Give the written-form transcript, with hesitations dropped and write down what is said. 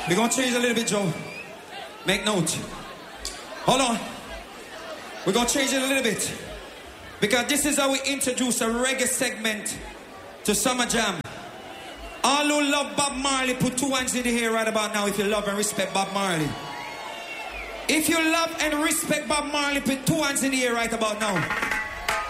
We're going to change a little bit, Joe. Make note. Hold on. We're going to change it a little bit. Because this is how we introduce a reggae segment to Summer Jam. All who love Bob Marley, put two hands in the air right about now if you love and respect Bob Marley. If you love and respect Bob Marley, put two hands in the air right about now.